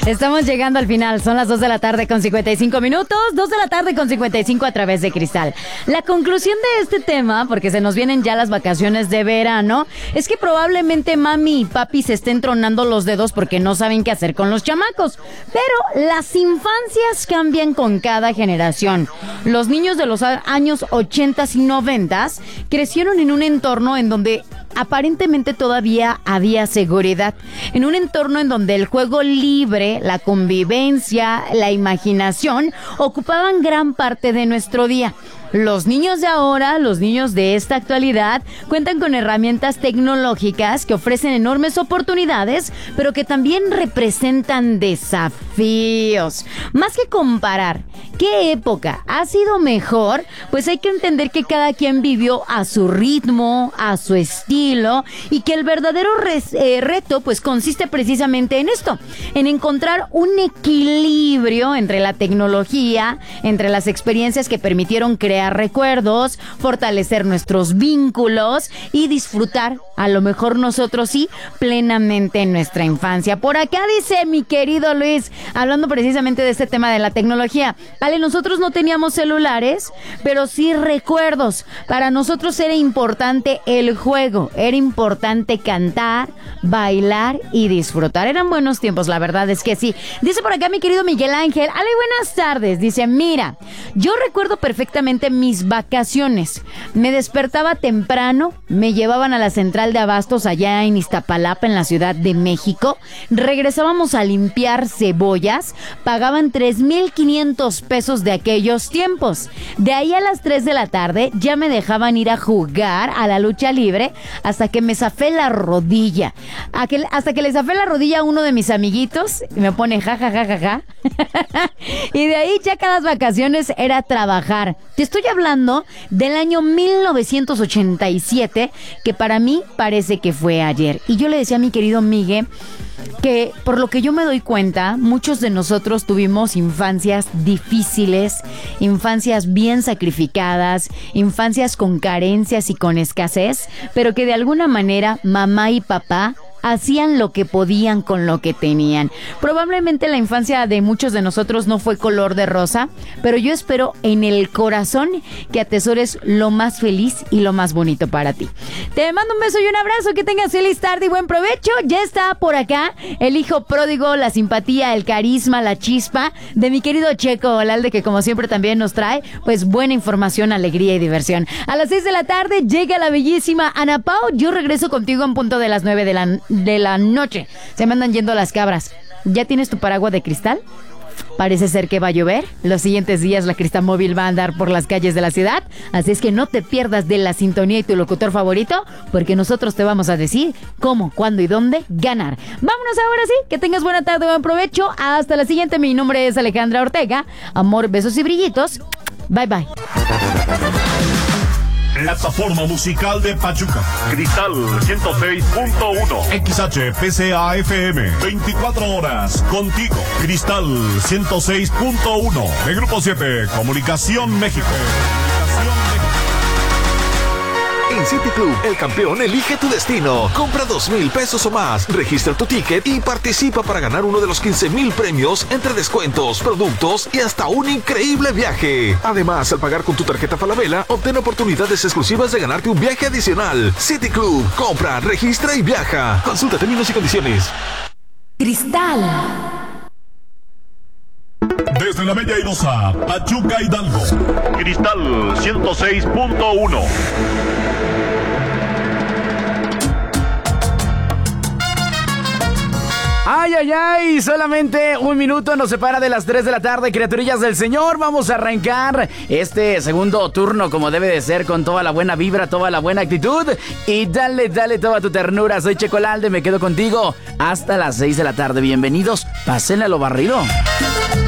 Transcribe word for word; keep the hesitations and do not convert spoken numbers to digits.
Estamos llegando al final, son las dos de la tarde con cincuenta y cinco minutos, dos de la tarde con cincuenta y cinco a través de Cristal. La conclusión de este tema, porque se nos vienen ya las vacaciones de verano, es que probablemente mami y papi se estén tronando los dedos porque no saben qué hacer con los chamacos. Pero las infancias cambian con cada generación. Los niños de los años ochenta y noventa crecieron en un entorno en donde aparentemente todavía había seguridad, en un entorno en donde el juego libre, la convivencia, la imaginación ocupaban gran parte de nuestro día. Los niños de ahora, los niños de esta actualidad, cuentan con herramientas tecnológicas que ofrecen enormes oportunidades, pero que también representan desafíos. Más que comparar qué época ha sido mejor, pues hay que entender que cada quien vivió a su ritmo, a su estilo, y que el verdadero res, eh, reto pues consiste precisamente en esto, en encontrar un equilibrio entre la tecnología, entre las experiencias que permitieron crear recuerdos, fortalecer nuestros vínculos y disfrutar, a lo mejor nosotros sí, plenamente en nuestra infancia. Por acá dice mi querido Luis, hablando precisamente de este tema de la tecnología: Ale, nosotros no teníamos celulares, pero sí recuerdos. Para nosotros era importante el juego, era importante cantar, bailar y disfrutar. Eran buenos tiempos, la verdad es que sí. Dice por acá mi querido Miguel Ángel: Ale, buenas tardes. Dice, mira, yo recuerdo perfectamente mis vacaciones. Me despertaba temprano, me llevaban a la central de abastos allá en Iztapalapa, en la Ciudad de México. Regresábamos a limpiar cebollas. Pagaban tres mil quinientos pesos de aquellos tiempos. De ahí a las tres de la tarde ya me dejaban ir a jugar a la lucha libre hasta que me zafé la rodilla. Aquel, hasta que le zafé la rodilla a uno de mis amiguitos y me pone ja, ja, ja, ja, ja. Y de ahí ya cada vacaciones era trabajar. Te estoy hablando del año mil novecientos ochenta y siete, que para mí parece que fue ayer. Y yo le decía a mi querido Miguel que, por lo que yo me doy cuenta, muchos de nosotros tuvimos infancias difíciles, infancias bien sacrificadas, infancias con carencias y con escasez, pero que de alguna manera mamá y papá hacían lo que podían con lo que tenían. Probablemente la infancia de muchos de nosotros no fue color de rosa, pero yo espero en el corazón que atesores lo más feliz y lo más bonito para ti. Te mando un beso y un abrazo, que tengas feliz tarde y buen provecho. Ya está por acá el hijo pródigo, la simpatía, el carisma, la chispa de mi querido Checo Olalde, que como siempre también nos trae pues buena información, alegría y diversión. A las seis de la tarde llega la bellísima Ana Pao. Yo regreso contigo en punto de las nueve de la de la noche. Se me andan yendo las cabras. ¿Ya tienes tu paraguas de cristal? Parece ser que va a llover. Los siguientes días la Cristamóvil va a andar por las calles de la ciudad. Así es que no te pierdas de la sintonía y tu locutor favorito, porque nosotros te vamos a decir cómo, cuándo y dónde ganar. Vámonos ahora sí. Que tengas buena tarde, buen provecho. Hasta la siguiente. Mi nombre es Alejandra Ortega. Amor, besos y brillitos. Bye, bye. Plataforma musical de Pachuca. Cristal ciento seis punto uno. X H P C A F M. veinticuatro horas contigo. Cristal ciento seis punto uno. De Grupo siete. Comunicación México. En City Club, el campeón elige tu destino. Compra dos mil pesos o más, registra tu ticket y participa para ganar uno de los quince mil premios entre descuentos, productos y hasta un increíble viaje. Además, al pagar con tu tarjeta Falabella, obtén oportunidades exclusivas de ganarte un viaje adicional. City Club, compra, registra y viaja. Consulta términos y condiciones. Cristal. Desde la Bella Airosa, Pachuca, Hidalgo. Cristal ciento seis punto uno. Ay, ay, ay, solamente un minuto nos separa de las tres de la tarde, criaturillas del Señor. Vamos a arrancar este segundo turno como debe de ser, con toda la buena vibra, toda la buena actitud. Y dale, dale toda tu ternura. Soy Checo Olalde, me quedo contigo hasta las seis de la tarde. Bienvenidos, pásenle a lo barrido.